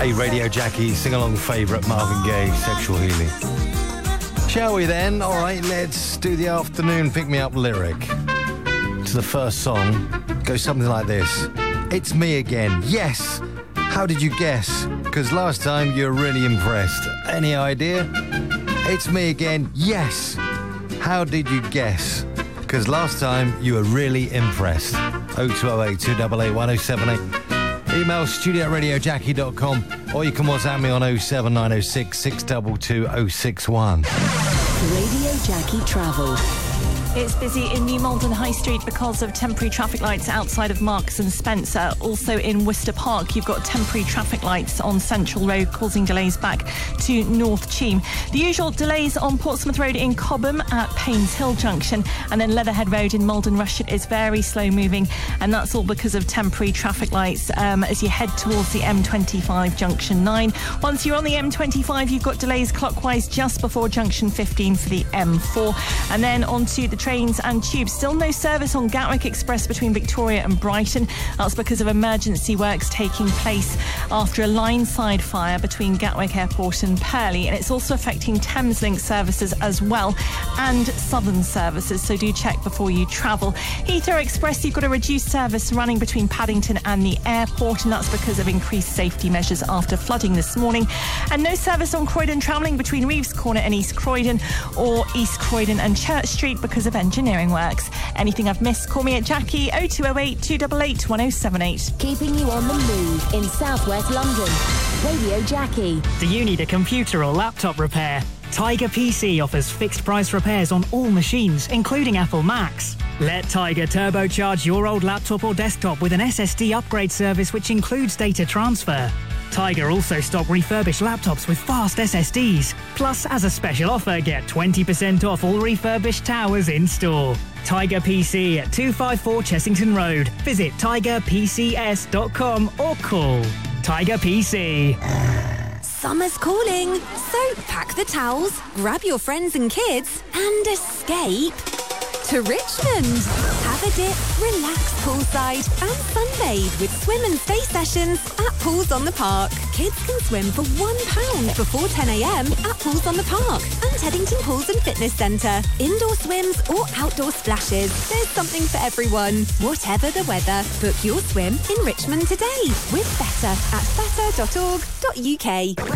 Hey, Radio Jackie, sing-along favourite Marvin Gaye, Sexual Healing. Shall we then? All right, let's do the afternoon pick-me-up lyric. To the first song, goes something like this. It's me again. Yes! How did you guess? Because last time you were really impressed. Any idea? It's me again. Yes! How did you guess? Because last time you were really impressed. 0208 288 1078. Email studio@radiojackie.com, or you can WhatsApp me on 07906 622 061. Radio Jackie Travel. It's busy in New Malden High Street because of temporary traffic lights outside of Marks and Spencer. Also in Worcester Park, you've got temporary traffic lights on Central Road causing delays back to North Cheam. The usual delays on Portsmouth Road in Cobham at Paynes Hill Junction, and then Leatherhead Road in Malden Rushett is very slow moving, and that's all because of temporary traffic lights as you head towards the M25 Junction 9. Once you're on the M25, you've got delays clockwise just before Junction 15 for the M4, and then onto the trains and tubes. Still no service on Gatwick Express between Victoria and Brighton. That's because of emergency works taking place after a line-side fire between Gatwick Airport and Purley, and it's also affecting Thameslink services as well, and Southern services, so do check before you travel. Heathrow Express, you've got a reduced service running between Paddington and the airport, and that's because of increased safety measures after flooding this morning. And no service on Croydon Tramlink between Reeves Corner and East Croydon, or East Croydon and Church Street because of engineering works. Anything I've missed, call me at Jackie 0208 288 1078. Keeping you on the move in Southwest London. Radio Jackie. Do you need a computer or laptop repair? Tiger PC offers fixed price repairs on all machines, including Apple Macs. Let Tiger turbocharge your old laptop or desktop with an SSD upgrade service which includes data transfer. Tiger also stock refurbished laptops with fast SSDs. Plus, as a special offer, get 20% off all refurbished towers in store. Tiger PC at 254 Chessington Road. Visit tigerpcs.com or call Tiger PC. Summer's calling, so pack the towels, grab your friends and kids, and escape to Richmond. Have a dip, relax poolside, and sunbathe with swim and stay sessions at Pools on the Park. Kids can swim for £1 before 10 a.m. at Pools on the Park and Teddington Pools and Fitness Centre. Indoor swims or outdoor splashes. There's something for everyone. Whatever the weather, book your swim in Richmond today with Better at better.org.uk.